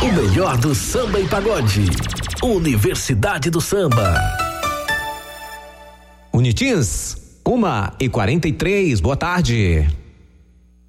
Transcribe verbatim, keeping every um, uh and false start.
O melhor do samba e pagode. Universidade do Samba. Unitins, uma e quarenta e três, boa tarde.